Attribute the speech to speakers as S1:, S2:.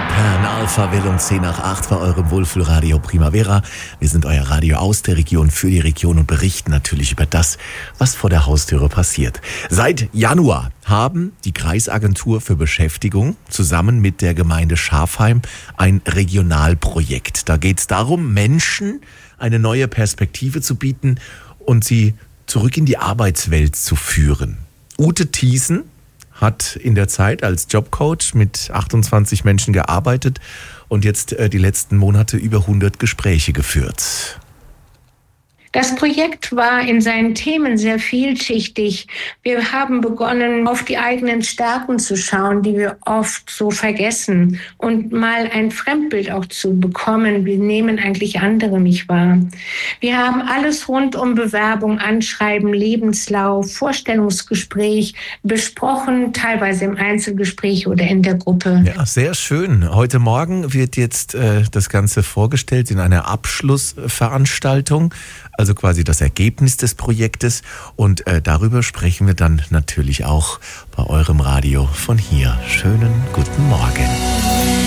S1: Pan, Alpha, Will und 10 nach 8 bei eurem Wohlfühlradio Primavera. Wir sind euer Radio aus der Region, für die Region und berichten natürlich über das, was vor der Haustüre passiert. Seit Januar haben die Kreisagentur für Beschäftigung zusammen mit der Gemeinde Schafheim ein Regionalprojekt. Da geht es darum, Menschen eine neue Perspektive zu bieten und sie zurück in die Arbeitswelt zu führen. Ute Thiessen hat in der Zeit als Jobcoach mit 28 Menschen gearbeitet und jetzt die letzten Monate über 100 Gespräche geführt.
S2: Das Projekt war in seinen Themen sehr vielschichtig. Wir haben begonnen, auf die eigenen Stärken zu schauen, die wir oft so vergessen, und mal ein Fremdbild auch zu bekommen. Wie nehmen eigentlich andere mich wahr? Wir haben alles rund um Bewerbung, Anschreiben, Lebenslauf, Vorstellungsgespräch besprochen, teilweise im Einzelgespräch oder in der Gruppe.
S1: Ja, sehr schön. Heute Morgen wird jetzt das Ganze vorgestellt in einer Abschlussveranstaltung. Also quasi das Ergebnis des Projektes. Und darüber sprechen wir dann natürlich auch bei eurem Radio von hier. Schönen guten Morgen.